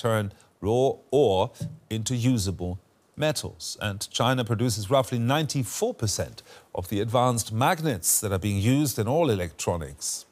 turn raw ore into usable metals. And China produces roughly 94% of the advanced magnets that are being used in all electronics.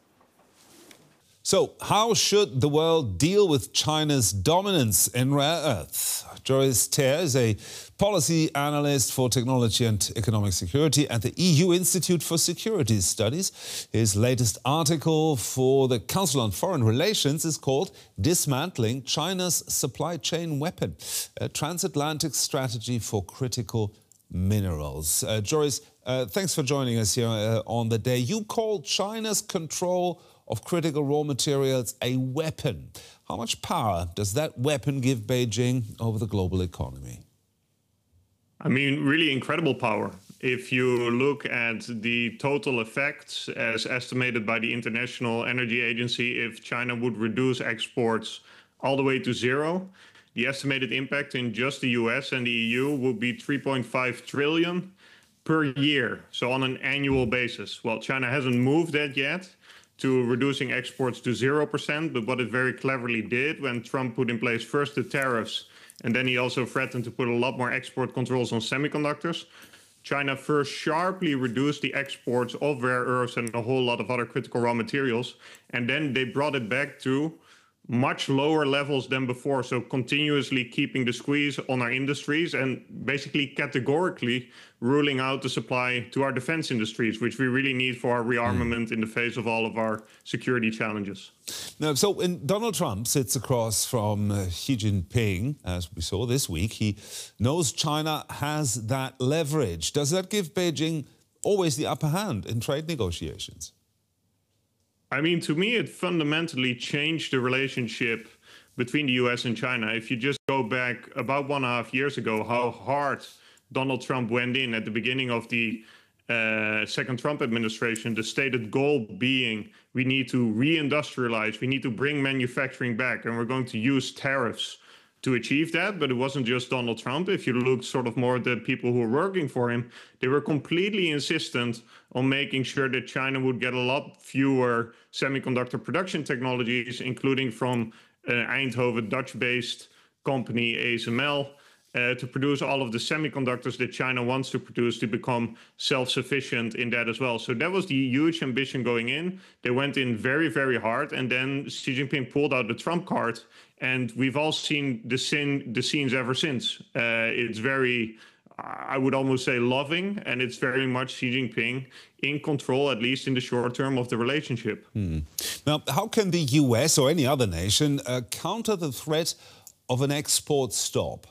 So, how should the world deal with China's dominance in rare earths? Joris Ter is a policy analyst for technology and economic security at the EU Institute for Security Studies. His latest article for the Council on Foreign Relations is called Dismantling China's Supply Chain Weapon, a transatlantic strategy for critical minerals. Joris, thanks for joining us here on the day. You call China's control of critical raw materials a weapon. How much power does that weapon give Beijing over the global economy? I mean, really incredible power. If you look at the total effects as estimated by the International Energy Agency, if China would reduce exports all the way to zero, the estimated impact in just the US and the EU would be 3.5 trillion per year, so on an annual basis. Well, China hasn't moved that yet to reducing exports to 0%, but what it very cleverly did when Trump put in place first the tariffs, and then he also threatened to put a lot more export controls on semiconductors. China first sharply reduced the exports of rare earths and a whole lot of other critical raw materials, and then they brought it back to much lower levels than before, so continuously keeping the squeeze on our industries and basically categorically ruling out the supply to our defense industries, which we really need for our rearmament in the face of all of our security challenges. Now, so when Donald Trump sits across from Xi Jinping, as we saw this week, he knows China has that leverage. Does that give Beijing always the upper hand in trade negotiations? I mean, to me, it fundamentally changed the relationship between the US and China. If you just go back about 1.5 years ago, how hard Donald Trump went in at the beginning of the second Trump administration, the stated goal being we need to reindustrialize, we need to bring manufacturing back, and we're going to use tariffs to achieve that. But it wasn't just Donald Trump. If you look sort of more at the people who were working for him, they were completely insistent on making sure that China would get a lot fewer semiconductor production technologies, including from Eindhoven, Dutch-based company ASML, to produce all of the semiconductors that China wants to produce to become self-sufficient in that as well. So that was the huge ambition going in. They went in very, very hard, and then Xi Jinping pulled out the Trump card, and we've all seen the scenes ever since. It's very, I would almost say, loving, and it's very much Xi Jinping in control, at least in the short term, of the relationship. Now, how can the US or any other nation counter the threat of an export stop?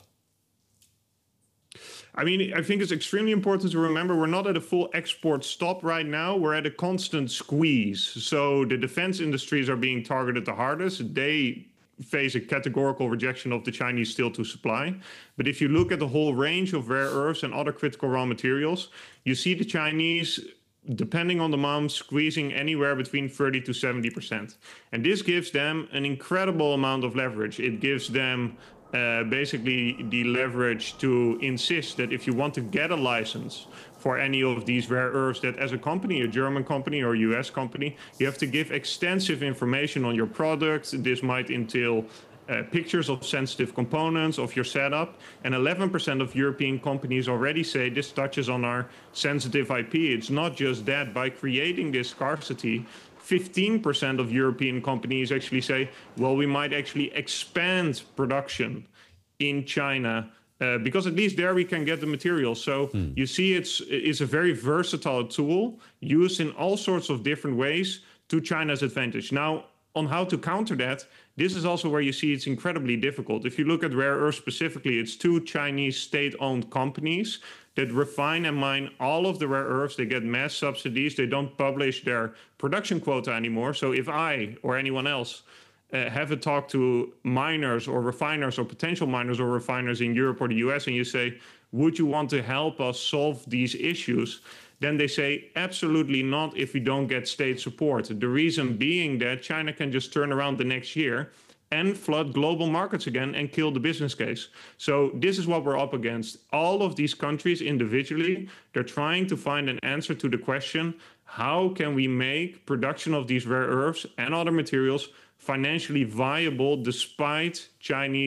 I mean, I think it's extremely important to remember we're not at a full export stop right now. We're at a constant squeeze. So the defense industries are being targeted the hardest. They face a categorical rejection of the Chinese steel to supply. But if you look at the whole range of rare earths and other critical raw materials, you see the Chinese, depending on the month, squeezing anywhere between 30 to 70%. And this gives them an incredible amount of leverage. It gives them basically the leverage to insist that if you want to get a license for any of these rare earths, that as a company, a German company or a US company, you have to give extensive information on your product. This might entail pictures of sensitive components of your setup. And 11% of European companies already say this touches on our sensitive IP. It's not just that. By creating this scarcity, 15% of European companies actually say, well, we might actually expand production in China because at least there we can get the materials. So you see it's a very versatile tool used in all sorts of different ways to China's advantage. Now, on how to counter that, this is also where you see it's incredibly difficult. If you look at rare earths specifically, it's 2 Chinese state-owned companies that refine and mine all of the rare earths. They get mass subsidies. They don't publish their production quota anymore. So if I or anyone else have a talk to miners or refiners or potential miners or refiners in Europe or the US, and you say, would you want to help us solve these issues? Then they say, absolutely not if we don't get state support. The reason being that China can just turn around the next year and flood global markets again and kill the business case. So this is what we're up against. All of these countries individually, they're trying to find an answer to the question, how can we make production of these rare earths and other materials financially viable despite Chinese